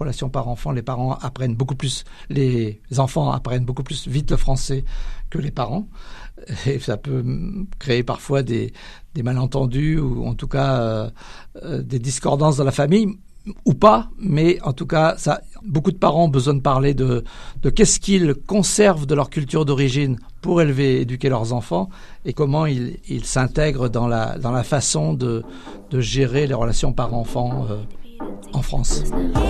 relation par-enfant, les enfants apprennent beaucoup plus vite le français que les parents. Et ça peut créer parfois des malentendus ou en tout cas des discordances dans la famille ou pas, mais en tout cas, beaucoup de parents ont besoin de parler de qu'est-ce qu'ils conservent de leur culture d'origine pour éduquer leurs enfants et comment ils s'intègrent dans la façon de gérer les relations parents-enfants en France.